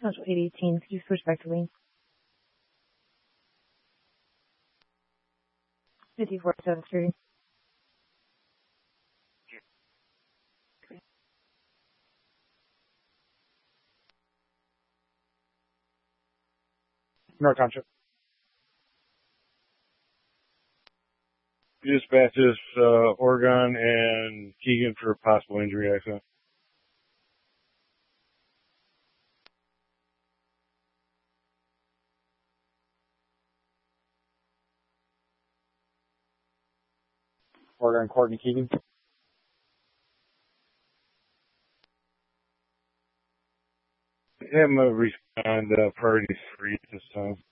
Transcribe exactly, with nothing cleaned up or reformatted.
Central eight eighteen, could you switch back to Lane? fifty-four seven three. North Township. Dispatches, uh, Oregon and Keegan for possible injury accident. Oregon, Courtney Keegan. Have him uh, respond uh, priority three at this time.